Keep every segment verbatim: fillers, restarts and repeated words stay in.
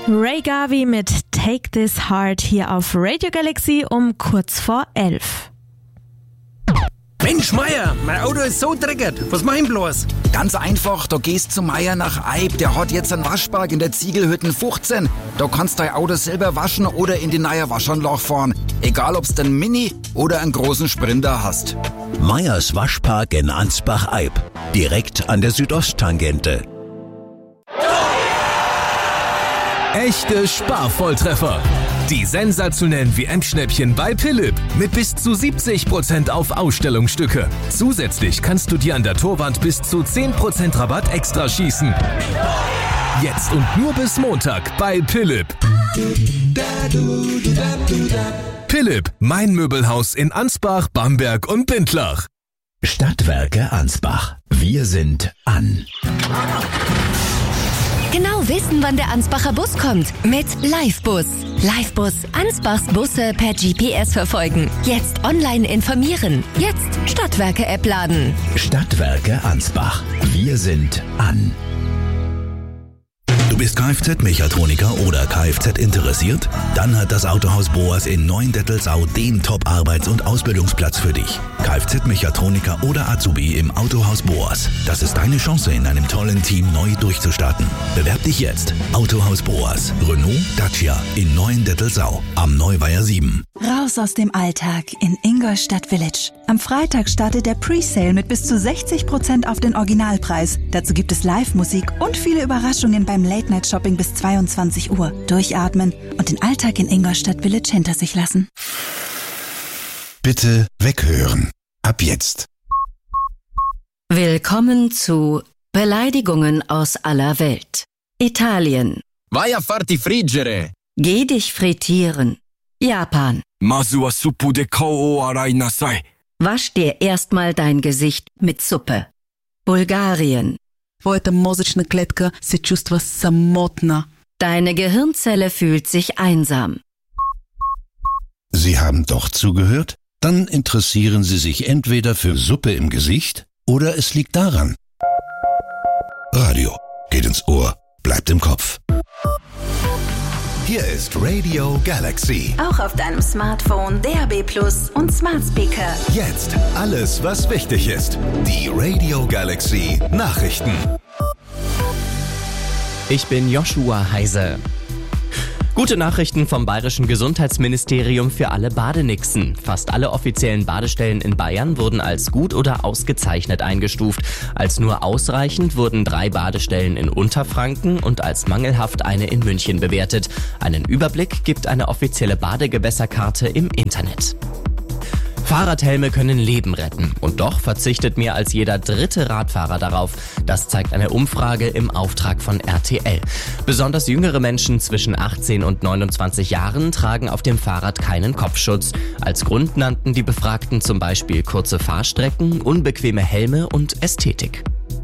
Ray Garvey mit Take This Heart hier auf Radio Galaxy um kurz vor elf. Mensch, Meier, mein Auto ist so dreckig. Was mach ich bloß? Ganz einfach, da gehst zu Meier nach Eib. Der hat jetzt einen Waschpark in der Ziegelhütten fünfzehn. Da kannst dein Auto selber waschen oder in die neue Waschanlage fahren. Egal, ob's den Mini oder einen großen Sprinter hast. Meyers Waschpark in Ansbach-Eib. Direkt an der Südosttangente. Echte Sparvolltreffer. Die sensationellen W M-Schnäppchen bei Philipp mit bis zu siebzig Prozent auf Ausstellungsstücke. Zusätzlich kannst du dir an der Torwand bis zu zehn Prozent Rabatt extra schießen. Jetzt und nur bis Montag bei Philipp. Philipp, mein Möbelhaus in Ansbach, Bamberg und Bindlach. Stadtwerke Ansbach. Wir sind an. Genau wissen, wann der Ansbacher Bus kommt. Mit Livebus. Livebus. Ansbachs Busse per G P S verfolgen. Jetzt online informieren. Jetzt Stadtwerke-App laden. Stadtwerke Ansbach. Wir sind an. Du bist Kfz-Mechatroniker oder Kfz interessiert? Dann hat das Autohaus Boas in Neuendettelsau den Top-Arbeits- und Ausbildungsplatz für dich. Kfz-Mechatroniker oder Azubi im Autohaus Boas. Das ist deine Chance, in einem tollen Team neu durchzustarten. Bewerb dich jetzt. Autohaus Boas. Renault, Dacia in Neuendettelsau. Am Neuweiher sieben. Raus aus dem Alltag in Ingolstadt Village. Am Freitag startet der Presale mit bis zu sechzig Prozent auf den Originalpreis. Dazu gibt es Live-Musik und viele Überraschungen beim Late-Night-Shopping bis zweiundzwanzig Uhr. Durchatmen und den Alltag in Ingolstadt Village hinter sich lassen. Bitte weghören. Ab jetzt. Willkommen zu Beleidigungen aus aller Welt. Italien. Vai a farti friggere. Geh dich frittieren. Japan. Masu wa suppu de kao arai nasai. Wasch dir erstmal dein Gesicht mit Suppe. Bulgarien. Твоята мозъчна клетка се чувства самотна. Deine Gehirnzelle fühlt sich einsam. Sie haben doch zugehört? Dann interessieren Sie sich entweder für Suppe im Gesicht oder es liegt daran. Radio geht ins Ohr, bleibt im Kopf. Hier ist Radio Galaxy. Auch auf deinem Smartphone, D A B Plus und Smart Speaker. Jetzt alles, was wichtig ist. Die Radio Galaxy Nachrichten. Ich bin Joshua Heise. Gute Nachrichten vom Bayerischen Gesundheitsministerium für alle Badenixen. Fast alle offiziellen Badestellen in Bayern wurden als gut oder ausgezeichnet eingestuft. Als nur ausreichend wurden drei Badestellen in Unterfranken und als mangelhaft eine in München bewertet. Einen Überblick gibt eine offizielle Badegewässerkarte im Internet. Fahrradhelme können Leben retten. Und doch verzichtet mehr als jeder dritte Radfahrer darauf. Das zeigt eine Umfrage im Auftrag von R T L. Besonders jüngere Menschen zwischen achtzehn und neunundzwanzig Jahren tragen auf dem Fahrrad keinen Kopfschutz. Als Grund nannten die Befragten zum Beispiel kurze Fahrstrecken, unbequeme Helme und Ästhetik.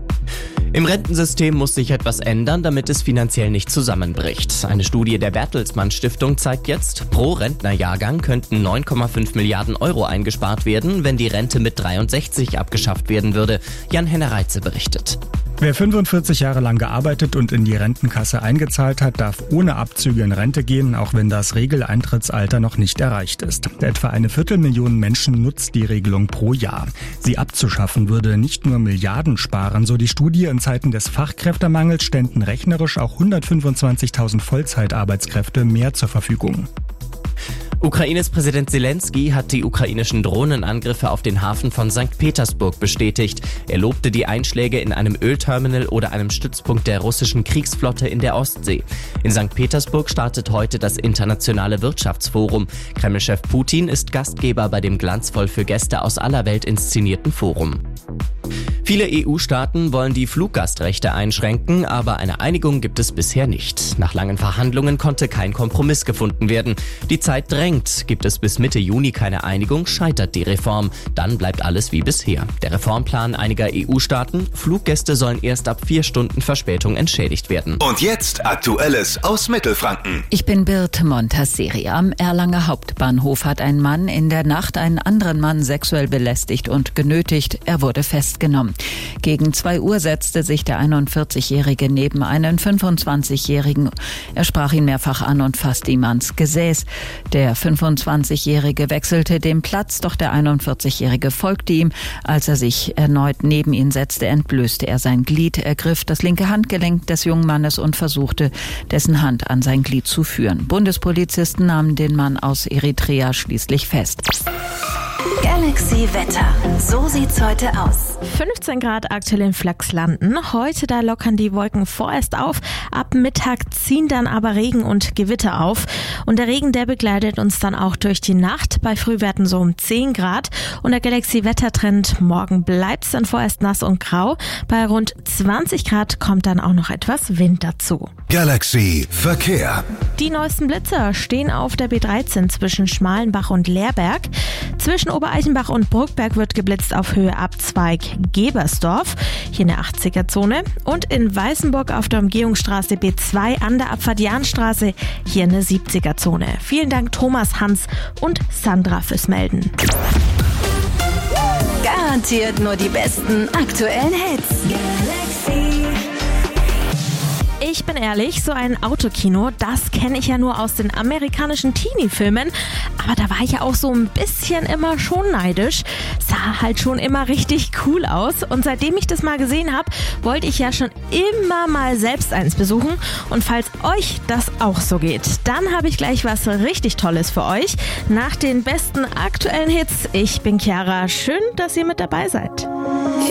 Im Rentensystem muss sich etwas ändern, damit es finanziell nicht zusammenbricht. Eine Studie der Bertelsmann Stiftung zeigt jetzt, pro Rentnerjahrgang könnten neun Komma fünf Milliarden Euro eingespart werden, wenn die Rente mit dreiundsechzig abgeschafft werden würde. Jan-Henner Reitze berichtet. Wer fünfundvierzig Jahre lang gearbeitet und in die Rentenkasse eingezahlt hat, darf ohne Abzüge in Rente gehen, auch wenn das Regeleintrittsalter noch nicht erreicht ist. Etwa eine Viertelmillion Menschen nutzt die Regelung pro Jahr. Sie abzuschaffen würde nicht nur Milliarden sparen, so die Studie. In Zeiten des Fachkräftemangels ständen rechnerisch auch hundertfünfundzwanzigtausend Vollzeitarbeitskräfte mehr zur Verfügung. Ukraines Präsident Zelensky hat die ukrainischen Drohnenangriffe auf den Hafen von Sankt Petersburg bestätigt. Er lobte die Einschläge in einem Ölterminal oder einem Stützpunkt der russischen Kriegsflotte in der Ostsee. In Sankt Petersburg startet heute das Internationale Wirtschaftsforum. Kremlchef Putin ist Gastgeber bei dem glanzvoll für Gäste aus aller Welt inszenierten Forum. Viele E U-Staaten wollen die Fluggastrechte einschränken, aber eine Einigung gibt es bisher nicht. Nach langen Verhandlungen konnte kein Kompromiss gefunden werden. Die Zeit drängt. Gibt es bis Mitte Juni keine Einigung, scheitert die Reform. Dann bleibt alles wie bisher. Der Reformplan einiger E U-Staaten: Fluggäste sollen erst ab vier Stunden Verspätung entschädigt werden. Und jetzt Aktuelles aus Mittelfranken. Ich bin Birte Montasseri. Am Erlanger Hauptbahnhof hat ein Mann in der Nacht einen anderen Mann sexuell belästigt und genötigt. Er wurde festgenommen. Leben. Gegen zwei Uhr setzte sich der einundvierzigjährige neben einen fünfundzwanzigjährigen. Er sprach ihn mehrfach an und fasste ihm ans Gesäß. Der fünfundzwanzigjährige wechselte den Platz, doch der einundvierzigjährige folgte ihm. Als er sich erneut neben ihn setzte, entblößte er sein Glied, ergriff das linke Handgelenk des jungen Mannes und versuchte, dessen Hand an sein Glied zu führen. Bundespolizisten nahmen den Mann aus Eritrea schließlich fest. Galaxy Wetter. So sieht's heute aus. fünfzehn Grad aktuell in Flachslanden. Heute da lockern die Wolken vorerst auf. Ab Mittag ziehen dann aber Regen und Gewitter auf. Und der Regen, der begleitet uns dann auch durch die Nacht. Bei Frühwerten so um zehn Grad. Und der Galaxy Wettertrend, morgen bleibt's dann vorerst nass und grau. Bei rund zwanzig Grad kommt dann auch noch etwas Wind dazu. Galaxy Verkehr. Die neuesten Blitzer stehen auf der B dreizehn zwischen Schmalenbach und Leerberg. Zwischen Obereichenbach und Bruckberg wird geblitzt auf Höhe Abzweig Gebersdorf, hier in der achtziger-Zone. Und in Weißenburg auf der Umgehungsstraße B zwei an der Abfahrt Jahnstraße, hier in der siebziger-Zone. Vielen Dank Thomas, Hans und Sandra fürs Melden. Garantiert nur die besten aktuellen Hits. Galaxy. Ich bin ehrlich, so ein Autokino, das kenne ich ja nur aus den amerikanischen Teenie-Filmen. Aber da war ich ja auch so ein bisschen immer schon neidisch. Sah halt schon immer richtig cool aus. Und seitdem ich das mal gesehen habe, wollte ich ja schon immer mal selbst eins besuchen. Und falls euch das auch so geht, dann habe ich gleich was richtig Tolles für euch. Nach den besten aktuellen Hits. Ich bin Chiara. Schön, dass ihr mit dabei seid.